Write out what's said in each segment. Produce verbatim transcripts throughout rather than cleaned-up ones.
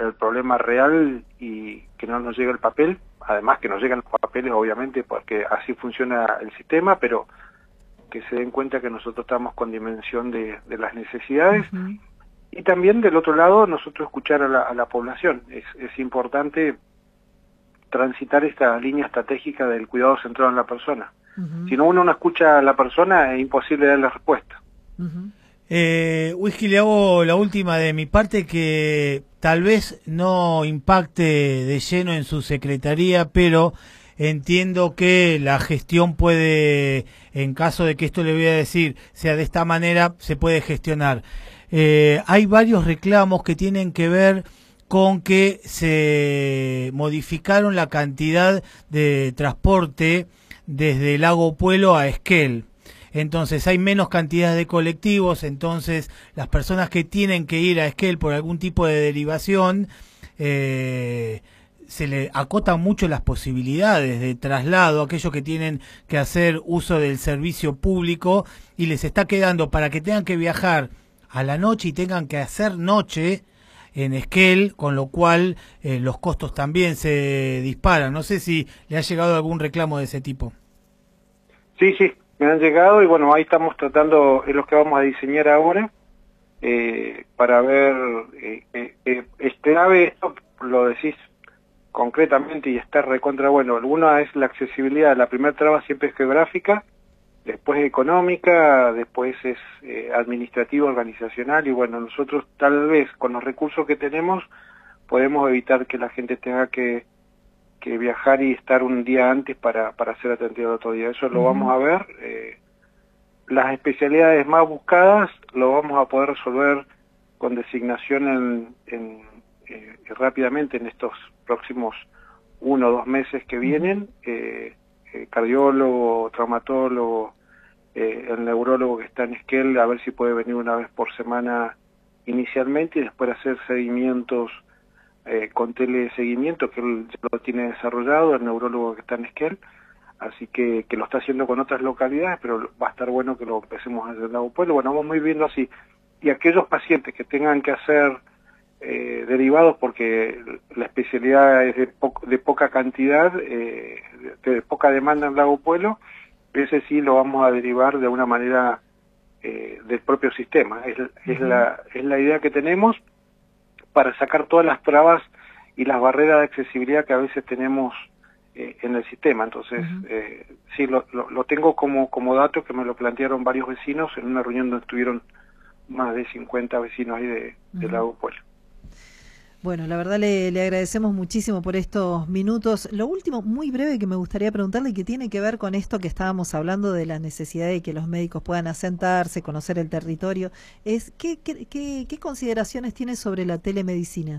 el problema real y que no nos llegue el papel, además que nos llegan los papeles obviamente porque así funciona el sistema, pero que se den cuenta que nosotros estamos con dimensión de, de las necesidades. Uh-huh. Y también del otro lado nosotros escuchar a la, a la población. Es, es importante transitar esta línea estratégica del cuidado centrado en la persona. Uh-huh. Si no uno no escucha a la persona es imposible darle respuesta. Uh-huh. Eh, Whisky, le hago la última de mi parte, que tal vez no impacte de lleno en su secretaría, pero entiendo que la gestión puede, en caso de que esto le voy a decir sea de esta manera, se puede gestionar. Eh, hay varios reclamos que tienen que ver con que se modificaron la cantidad de transporte desde Lago Puelo a Esquel. Entonces hay menos cantidad de colectivos, entonces las personas que tienen que ir a Esquel por algún tipo de derivación, eh, se le acotan mucho las posibilidades de traslado a aquellos que tienen que hacer uso del servicio público, y les está quedando para que tengan que viajar a la noche y tengan que hacer noche en Esquel, con lo cual eh, los costos también se disparan. No sé si le ha llegado algún reclamo de ese tipo. Sí, sí. Me han llegado y bueno, ahí estamos tratando, es lo que vamos a diseñar ahora, eh, para ver, eh, eh, eh, es clave esto, lo decís concretamente y está recontra bueno. Una es la accesibilidad, la primera traba siempre es geográfica, después económica, después es eh, administrativa, organizacional, y bueno, nosotros tal vez con los recursos que tenemos podemos evitar que la gente tenga que que viajar y estar un día antes para, para ser atendido el otro día. Eso lo uh-huh. vamos a ver. Eh, las especialidades más buscadas lo vamos a poder resolver con designación en, en, eh, rápidamente en estos próximos uno o dos meses que vienen. Eh, eh, cardiólogo, traumatólogo, eh, el neurólogo que está en Esquel, a ver si puede venir una vez por semana inicialmente y después hacer seguimientos Eh, con teleseguimiento, que él ya lo tiene desarrollado, el neurólogo que está en Esquel, así que, que lo está haciendo con otras localidades, pero va a estar bueno que lo empecemos a hacer en Lago Puelo. Bueno, vamos a ir viendo así. Y aquellos pacientes que tengan que hacer eh, derivados porque la especialidad es de, po de poca cantidad, eh, de, de poca demanda en Lago Puelo, ese sí lo vamos a derivar de una manera eh, del propio sistema. Es, es, la, es la idea que tenemos, para sacar todas las trabas y las barreras de accesibilidad que a veces tenemos eh, en el sistema. Entonces, uh-huh. eh, sí, lo, lo, lo tengo como, como dato, que me lo plantearon varios vecinos en una reunión donde estuvieron más de cincuenta vecinos ahí de, uh-huh. de Lago Puelo. Bueno, la verdad le, le agradecemos muchísimo por estos minutos. Lo último, muy breve, que me gustaría preguntarle, que tiene que ver con esto que estábamos hablando de la necesidad de que los médicos puedan asentarse, conocer el territorio, es ¿qué, qué, qué, qué consideraciones tiene sobre la telemedicina?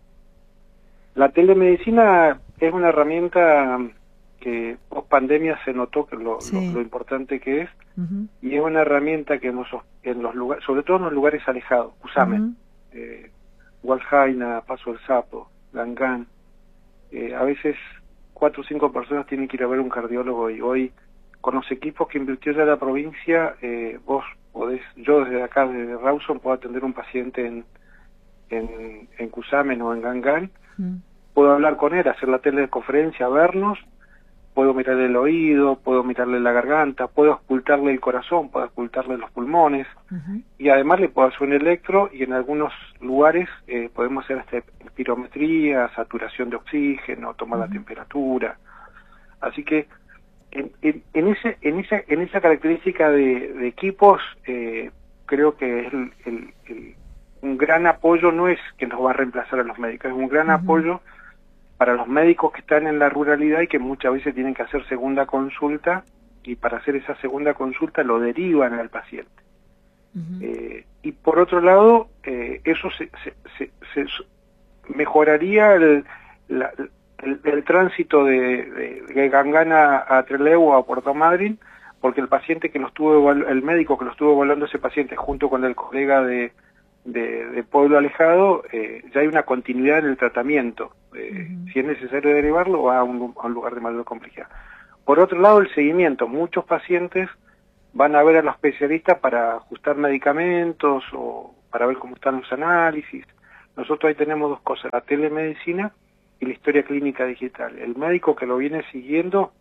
La telemedicina es una herramienta que post pandemia se notó que lo, sí. lo, lo importante que es, uh-huh. y es una herramienta que nos, en los lugares, sobre todo en los lugares alejados, Cusamen, uh-huh. eh, Hualjaina, Paso del Sapo, Gangán, eh, a veces cuatro o cinco personas tienen que ir a ver un cardiólogo, y hoy con los equipos que invirtió ya la provincia, eh, vos podés, yo desde acá, desde Rawson, puedo atender un paciente en, en, en Cusamen o en Gangán, mm. puedo hablar con él, hacer la teleconferencia, vernos, puedo mirarle el oído, puedo mirarle la garganta, puedo ocultarle el corazón, puedo ocultarle los pulmones, uh-huh. y además le puedo hacer un electro, y en algunos lugares eh, podemos hacer hasta espirometría, saturación de oxígeno, tomar uh-huh. la temperatura. Así que en, en, en, ese, en, esa, en esa característica de, de equipos, eh, creo que es el, el, el, un gran apoyo, no es que nos va a reemplazar a los médicos, es un gran uh-huh. apoyo para los médicos que están en la ruralidad y que muchas veces tienen que hacer segunda consulta, y para hacer esa segunda consulta lo derivan al paciente. Uh-huh. eh, y por otro lado, eh, eso se, se, se, se mejoraría el, la, el, el tránsito de, de, de Gangán a, a Trelew o a Puerto Madryn, porque el paciente que lo estuvo, el médico que lo estuvo evaluando ese paciente junto con el colega de De, de pueblo alejado, eh, ya hay una continuidad en el tratamiento. Eh, uh-huh. Si es necesario derivarlo, va a un, a un lugar de mayor complejidad. Por otro lado, el seguimiento. Muchos pacientes van a ver a los especialistas para ajustar medicamentos o para ver cómo están los análisis. nosotros ahí tenemos dos cosas, la telemedicina y la historia clínica digital. El médico que lo viene siguiendo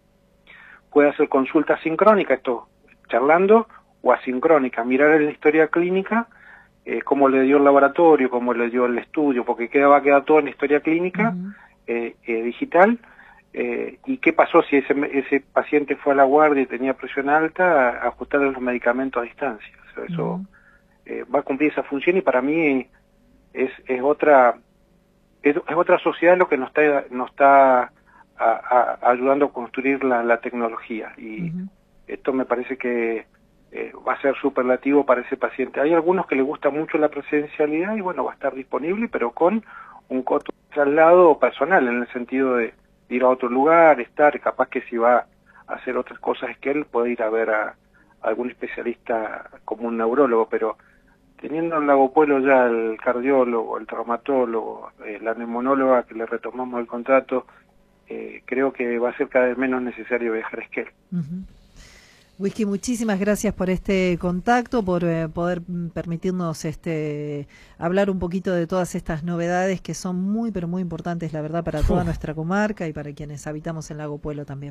puede hacer consulta sincrónica, esto charlando, o asincrónica, mirar en la historia clínica eh, cómo le dio el laboratorio, cómo le dio el estudio, porque queda, va a quedar todo en la historia clínica uh-huh. eh, eh, digital, eh, y qué pasó si ese, ese paciente fue a la guardia y tenía presión alta, a ajustarle los medicamentos a distancia. O sea, eso uh-huh. eh, va a cumplir esa función y para mí es, es otra es, es otra sociedad lo que nos está, nos está a, a, ayudando a construir la, la tecnología, y uh-huh. esto me parece que Eh, va a ser superlativo para ese paciente. Hay algunos que les gusta mucho la presencialidad y bueno, va a estar disponible, pero con un costo de traslado personal, en el sentido de ir a otro lugar, estar, capaz que si va a hacer otras cosas es que él puede ir a ver a, a algún especialista como un neurólogo, pero teniendo en Lago Puelo ya el cardiólogo, el traumatólogo, eh, la neumonóloga que le retomamos el contrato, eh, creo que va a ser cada vez menos necesario viajar a Esquel. Uh-huh. Whisky, muchísimas gracias por este contacto, por eh, poder permitirnos este hablar un poquito de todas estas novedades que son muy, pero muy importantes, la verdad, para toda Uf. nuestra comarca y para quienes habitamos en Lago Puelo también.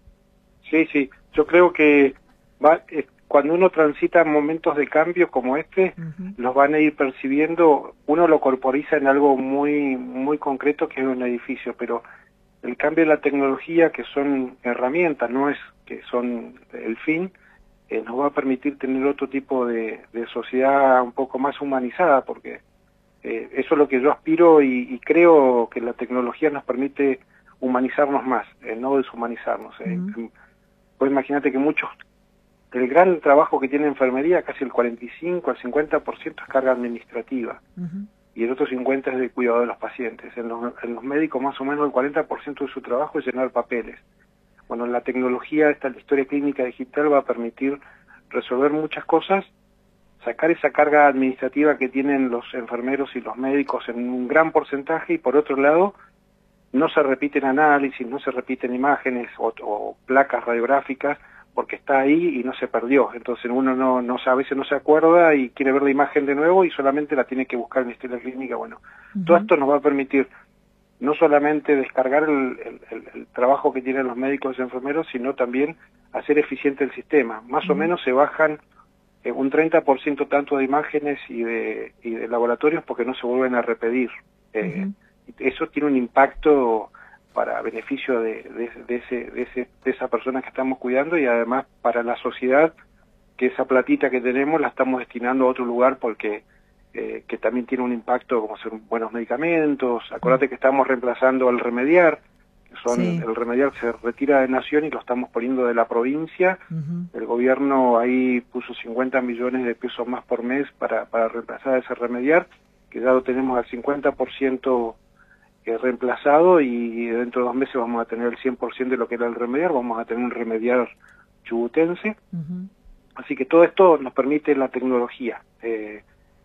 Sí, sí, yo creo que va, eh, cuando uno transita momentos de cambio como este, uh-huh. los van a ir percibiendo, uno lo corporiza en algo muy, muy concreto que es un edificio, pero el cambio de la tecnología, que son herramientas, no es que son el fin, eh, nos va a permitir tener otro tipo de, de sociedad un poco más humanizada, porque eh, eso es lo que yo aspiro y, y creo que la tecnología nos permite humanizarnos más, eh, no deshumanizarnos. Eh. Uh-huh. Pues imagínate que muchos, el gran trabajo que tiene enfermería, casi el cuarenta y cinco al cincuenta por ciento es carga administrativa. Uh-huh. Y el otro cincuenta por ciento es de cuidado de los pacientes. En los, en los médicos más o menos el cuarenta por ciento de su trabajo es llenar papeles. Bueno, la tecnología, esta la historia clínica digital va a permitir resolver muchas cosas, sacar esa carga administrativa que tienen los enfermeros y los médicos en un gran porcentaje, y por otro lado, no se repiten análisis, no se repiten imágenes o, o placas radiográficas, porque está ahí y no se perdió. Entonces uno no, no a veces no se acuerda y quiere ver la imagen de nuevo y solamente la tiene que buscar en la historia clínica. Bueno, uh-huh. todo esto nos va a permitir no solamente descargar el, el, el trabajo que tienen los médicos y enfermeros, sino también hacer eficiente el sistema. Más uh-huh. o menos se bajan eh, un treinta por ciento tanto de imágenes y de, y de laboratorios porque no se vuelven a repetir. Eh, uh-huh. Eso tiene un impacto para beneficio de, de, de, ese, de, ese, de esa persona que estamos cuidando, y además para la sociedad, que esa platita que tenemos la estamos destinando a otro lugar porque eh, que también tiene un impacto, como ser buenos medicamentos. Acordate que estamos reemplazando al remediar, que son sí. el remediar se retira de Nación y lo estamos poniendo de la provincia. Uh-huh. El gobierno ahí puso cincuenta millones de pesos más por mes para, para reemplazar ese remediar, que ya lo tenemos al cincuenta por ciento eh, reemplazado, y dentro de dos meses vamos a tener el cien por ciento de lo que era el remediar, vamos a tener un remediar chubutense. Uh-huh. Así que todo esto nos permite la tecnología, eh,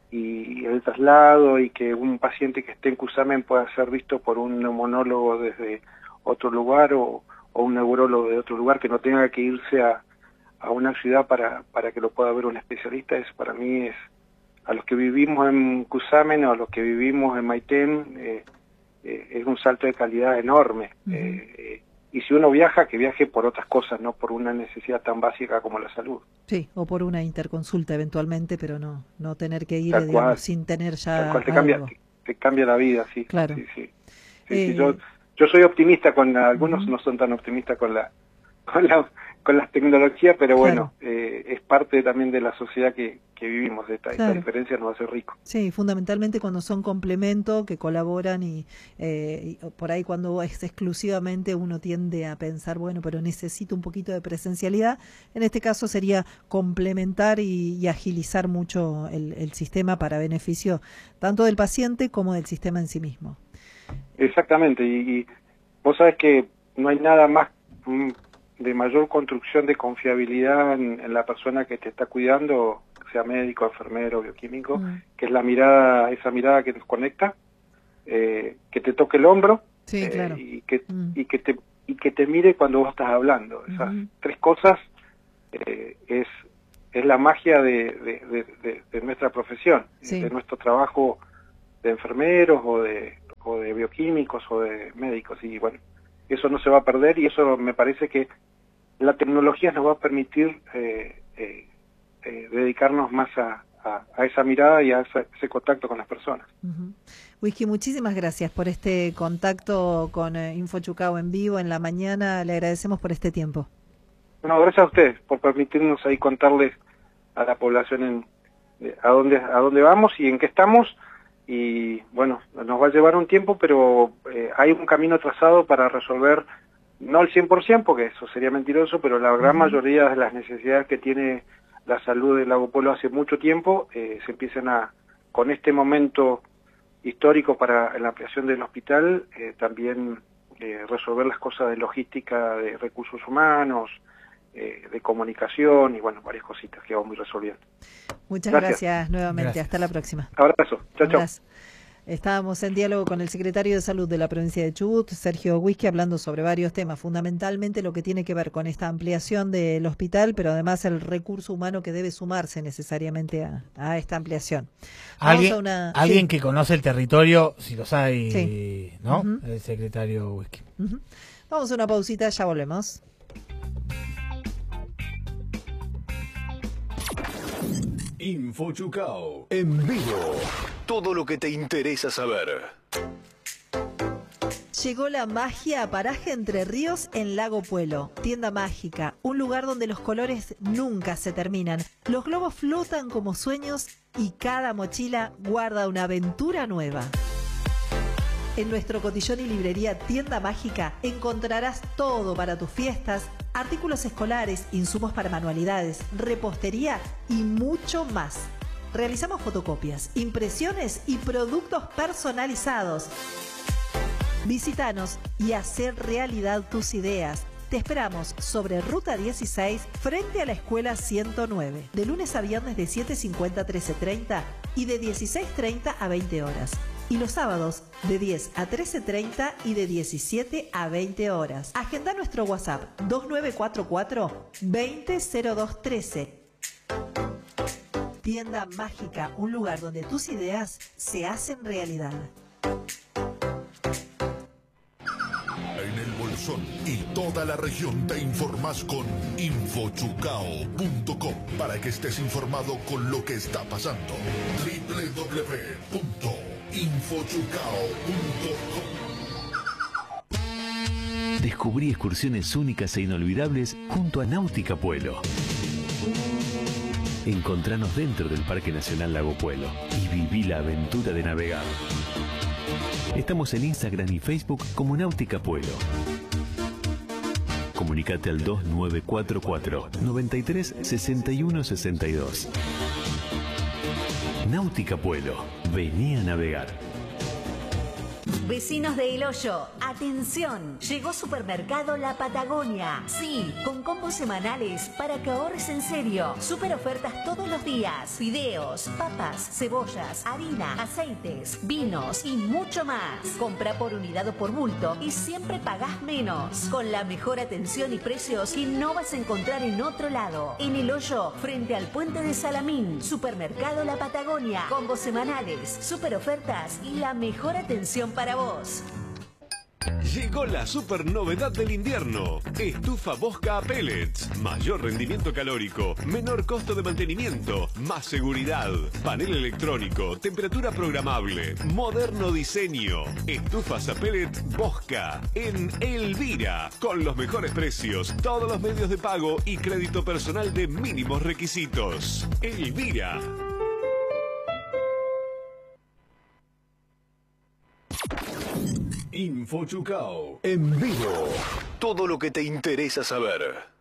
y el traslado, y que un paciente que esté en Cusamen pueda ser visto por un neumonólogo desde otro lugar, o, o un neurólogo de otro lugar, que no tenga que irse a, a una ciudad para, para que lo pueda ver un especialista. Es, para mí es, a los que vivimos en Cusamen o a los que vivimos en Maitén, eh, eh, es un salto de calidad enorme. Uh-huh. eh, eh, y si uno viaja, que viaje por otras cosas, no por una necesidad tan básica como la salud. Sí, o por una interconsulta eventualmente, pero no no tener que ir, digamos, sin tener ya Tal cual, te cambia, te, te cambia la vida, sí. Claro. Sí, sí. Sí, eh... sí, yo, yo soy optimista con la, algunos uh-huh. no son tan optimistas con la con la con las tecnologías, pero bueno, claro. eh, es parte también de la sociedad que, que vivimos. Esta, claro. esta diferencia nos hace rico. Sí, fundamentalmente cuando son complemento, que colaboran, y, eh, y por ahí cuando es exclusivamente uno tiende a pensar, bueno, pero necesito un poquito de presencialidad. En este caso sería complementar y, y agilizar mucho el, el sistema para beneficio tanto del paciente como del sistema en sí mismo. Exactamente, y, y vos sabés que no hay nada más mm, de mayor construcción de confiabilidad en, en la persona que te está cuidando, sea médico, enfermero, bioquímico, mm. que es la mirada, esa mirada que nos conecta, eh, que te toque el hombro, sí, eh, claro. y que mm. y que te y que te mire cuando vos estás hablando. Esas mm. tres cosas eh, es es la magia de, de, de, de, de nuestra profesión, sí. de nuestro trabajo de enfermeros o de, o de bioquímicos o de médicos, y bueno, eso no se va a perder, y eso me parece que la tecnología nos va a permitir eh, eh, eh, dedicarnos más a, a, a esa mirada y a esa, ese contacto con las personas. Uh-huh. Whisky, muchísimas gracias por este contacto con eh, InfoChucao en vivo en la mañana. Le agradecemos por este tiempo. Bueno, gracias a ustedes por permitirnos ahí contarles a la población en, eh, a dónde a dónde vamos y en qué estamos. Y bueno, nos va a llevar un tiempo, pero eh, hay un camino trazado para resolver, no el cien por ciento, porque eso sería mentiroso, pero la gran uh-huh. mayoría de las necesidades que tiene la salud del Lago Puelo hace mucho tiempo, eh, se empiezan a, con este momento histórico para la ampliación del hospital, eh, también eh, resolver las cosas de logística, de recursos humanos, eh, de comunicación y bueno, varias cositas que vamos a ir resolviendo. Muchas gracias, gracias nuevamente. Gracias. Hasta la próxima. Abrazo. Chao, chao. Estábamos en diálogo con el secretario de Salud de la provincia de Chubut, Sergio Whisky, hablando sobre varios temas, fundamentalmente lo que tiene que ver con esta ampliación del hospital, pero además el recurso humano que debe sumarse necesariamente a, a esta ampliación. Alguien, una... alguien sí. que conoce el territorio, si los hay, sí. ¿no? Uh-huh. El secretario Whisky. Uh-huh. Vamos a una pausita, ya volvemos. InfoChucao en vivo. Todo lo que te interesa saber. Llegó la magia a Paraje Entre Ríos en Lago Puelo. Tienda mágica, un lugar donde los colores nunca se terminan. Los globos flotan como sueños y cada mochila guarda una aventura nueva. En nuestro cotillón y librería Tienda Mágica encontrarás todo para tus fiestas, artículos escolares, insumos para manualidades, repostería y mucho más. Realizamos fotocopias, impresiones y productos personalizados. Visítanos y hacer realidad tus ideas. Te esperamos sobre Ruta dieciséis frente a la Escuela ciento nueve, de lunes a viernes de siete cincuenta a trece treinta y de dieciséis treinta a veinte horas. Y los sábados de diez a trece treinta y de diecisiete a veinte horas. Agenda nuestro WhatsApp dos nueve cuatro cuatro, veinte cero dos trece. Tienda Mágica, un lugar donde tus ideas se hacen realidad. En el Bolsón y toda la región te informás con info chucao punto com para que estés informado con lo que está pasando. doble u doble u doble u punto info chucao punto com. Descubrí excursiones únicas e inolvidables junto a Náutica Puelo. Encontranos dentro del Parque Nacional Lago Puelo y viví la aventura de navegar. Estamos en Instagram y Facebook como Náutica Puelo. Comunicate al dos nueve cuatro cuatro, noventa y tres, sesenta y uno sesenta y dos. Náutica Puelo, vení a navegar. Vecinos de El Hoyo, atención, llegó Supermercado La Patagonia. Sí, con combos semanales para que ahorres en serio. Super ofertas todos los días. Fideos, papas, cebollas, harina, aceites, vinos y mucho más. Compra por unidad o por bulto y siempre pagás menos. Con la mejor atención y precios que no vas a encontrar en otro lado. En El Hoyo, frente al puente de Salamín. Supermercado La Patagonia. Combos semanales, super ofertas y la mejor atención para vos. Llegó la super novedad del invierno. Estufa Bosca a pellets. Mayor rendimiento calórico, menor costo de mantenimiento, más seguridad. Panel electrónico, temperatura programable, moderno diseño. Estufas a pellet Bosca en Elvira. Con los mejores precios, todos los medios de pago y crédito personal de mínimos requisitos. Elvira. InfoChucao en vivo. Todo lo que te interesa saber.